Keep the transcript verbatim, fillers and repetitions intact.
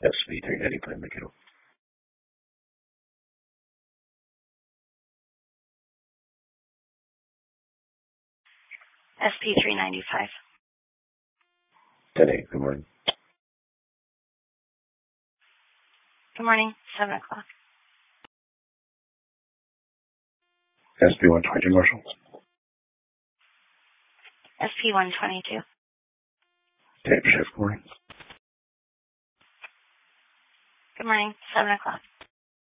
S P three ninety-five, Mikhail. S P three ninety-five. ten eight, good morning. Good morning, seven o'clock. S P one twenty-two, Marshall. S P one twenty-two. Tape shift, good morning. Good morning, seven o'clock.